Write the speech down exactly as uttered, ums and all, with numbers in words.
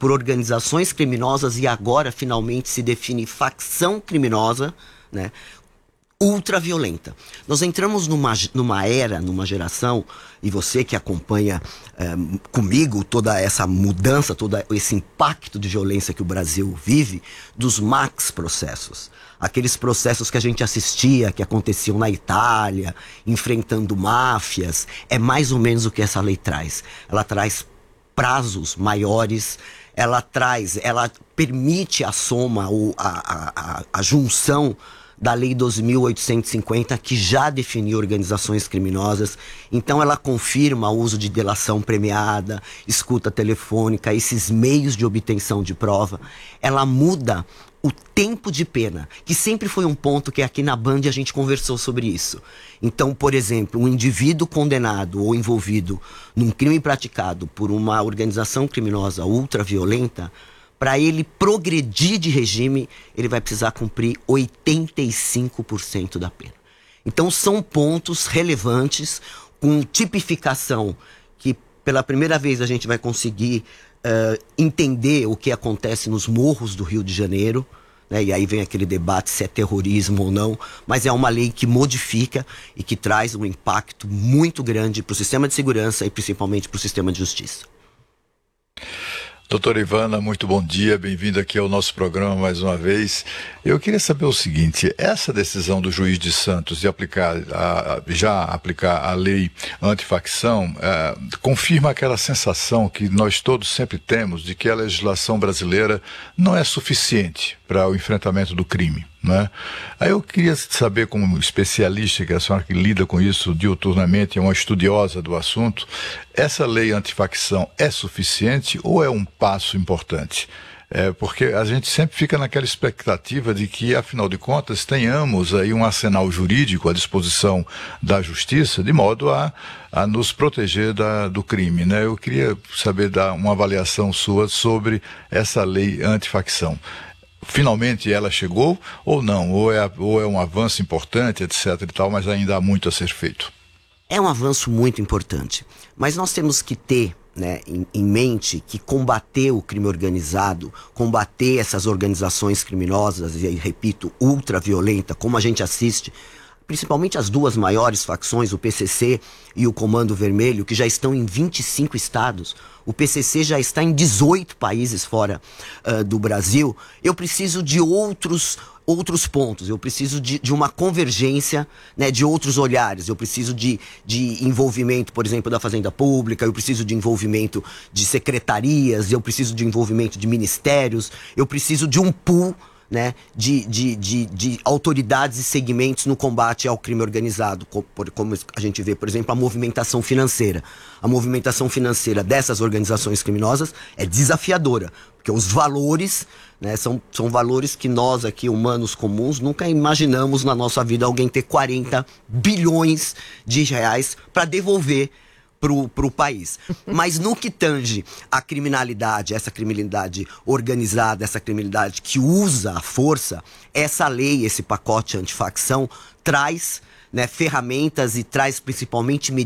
por organizações criminosas e agora finalmente se define facção criminosa, né, ultraviolenta. Nós entramos numa, numa era, numa geração, e você que acompanha é, comigo toda essa mudança, todo esse impacto de violência que o Brasil vive, dos max processos. Aqueles processos que a gente assistia, que aconteciam na Itália, enfrentando máfias, é mais ou menos o que essa lei traz. Ela traz prazos maiores, ela traz, ela permite a soma, a, a, a, a junção da Lei doze mil oitocentos e cinquenta, que já definiu organizações criminosas. Então ela confirma o uso de delação premiada, escuta telefônica, esses meios de obtenção de prova. Ela muda o tempo de pena, que sempre foi um ponto que aqui na Band a gente conversou sobre isso. Então, por exemplo, um indivíduo condenado ou envolvido num crime praticado por uma organização criminosa ultraviolenta, para ele progredir de regime, ele vai precisar cumprir oitenta e cinco por cento da pena. Então são pontos relevantes, com tipificação, que pela primeira vez a gente vai conseguir uh, entender o que acontece nos morros do Rio de Janeiro, né? E aí vem aquele debate se é terrorismo ou não, mas é uma lei que modifica e que traz um impacto muito grande para o sistema de segurança e principalmente para o sistema de justiça. Doutora Ivana, muito bom dia, bem-vindo aqui ao nosso programa mais uma vez. Eu queria saber o seguinte, essa decisão do juiz de Santos de aplicar, a, já aplicar a lei antifacção, é, confirma aquela sensação que nós todos sempre temos de que a legislação brasileira não é suficiente para o enfrentamento do crime, né? Aí eu queria saber, como especialista, que é a senhora que lida com isso diuturnamente, é uma estudiosa do assunto, essa lei antifacção é suficiente ou é um passo importante? É, porque a gente sempre fica naquela expectativa de que, afinal de contas, tenhamos aí um arsenal jurídico à disposição da justiça, de modo a, a nos proteger da, do crime, né? Eu queria saber dar uma avaliação sua sobre essa lei antifacção. Finalmente ela chegou ou não? Ou é, ou é um avanço importante, etc e tal, mas ainda há muito a ser feito? É um avanço muito importante, mas nós temos que ter, né, em, em mente que combater o crime organizado, combater essas organizações criminosas, e repito, ultraviolenta, como a gente assiste, principalmente as duas maiores facções, o P C C e o Comando Vermelho, que já estão em vinte e cinco estados, o P C C já está em dezoito países fora uh, do Brasil. Eu preciso de outros, outros pontos, eu preciso de, de uma convergência, né, de outros olhares, eu preciso de, de envolvimento, por exemplo, da Fazenda Pública, eu preciso de envolvimento de secretarias, eu preciso de envolvimento de ministérios, eu preciso de um pool, né, de, de, de, de autoridades e segmentos no combate ao crime organizado, como, como a gente vê, por exemplo, a movimentação financeira. A movimentação financeira dessas organizações criminosas é desafiadora, porque os valores, né, são, são valores que nós aqui, humanos comuns, nunca imaginamos na nossa vida alguém ter quarenta bilhões de reais para devolver para o país. Mas no que tange a criminalidade, essa criminalidade organizada, essa criminalidade que usa a força, essa lei, esse pacote antifacção, traz, né, ferramentas e traz principalmente medidas